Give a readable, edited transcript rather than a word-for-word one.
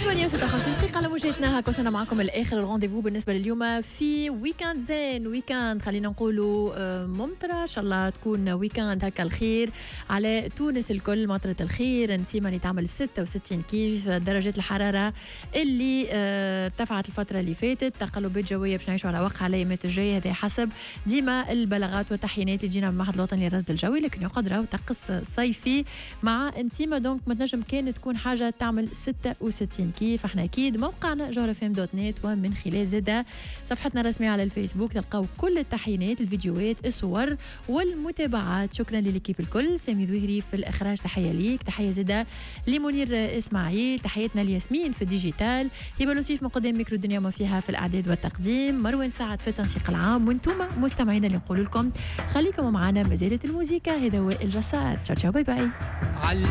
دقيقة على موجتنا. هكا وصلنا معكم الآخر الرونديفو بالنسبة لليوم في ويكاند زين. ويكاند خلينا نقولوا ممطرة، إن شاء الله تكون ويكاند هكا الخير على تونس الكل. مطرة الخير نسيمة اللي تعمل 66 كيف درجات الحرارة اللي ارتفعت الفترة اللي فاتت. تقلبات جوية باش نعيشوا على وقع الأيامات الجاية، هذا حسب ديما البلاغات والتحيينات اللي تجينا من المعهد الوطني للرصد الجوي، لكن يقدر وطقس صيفي مع نسيمة دونك ما تنجم كانت تكون حاجة تعمل 66 كيف. احنا اكيد موقعنا جورفم.net ومن خلال زدا صفحتنا الرسمية على الفيسبوك تلقاو كل التحيينات، الفيديوهات، الصور والمتابعات. شكرا للكيب الكل. سامي ذوهري في الإخراج، تحية ليك. تحية زدا لمنير إسماعيل. تحياتنا لياسمين في الديجيتال. هبة لطيف من قدام ميكرو الدنيا وما فيها في الإعداد والتقديم. مروان سعد في التنسيق العام. وانتم مستمعين اللي نقول لكم خليكم معنا، ما زالت الموسيقى. هذا هو الجسار. تشاو تشاو باي باي.